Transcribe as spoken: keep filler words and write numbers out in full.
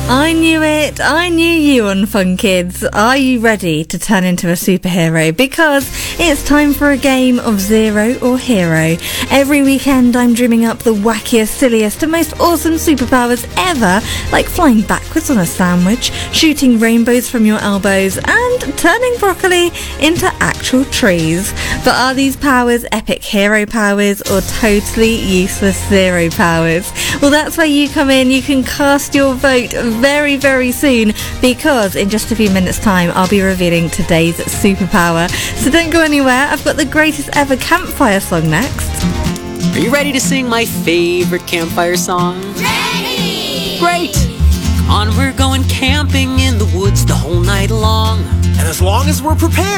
I knew it. I knew you, Unfun Kids. Are you ready to turn into a superhero? Because it's time for a game of Zero or Hero. Every weekend I'm dreaming up the wackiest, silliest and most awesome superpowers ever, like flying backwards on a sandwich, shooting rainbows from your elbows and turning broccoli into actual trees. But are these powers epic hero powers or totally useless zero powers? Well, that's where you come in. You can cast your vote very, very soon, because in just a few minutes' time I'll be revealing today's superpower. So don't go anywhere. I've got the greatest ever campfire song next. Are you ready to sing my favorite campfire song? Ready! Great! Come on, we're going camping in the woods the whole night long. And as long as we're prepared,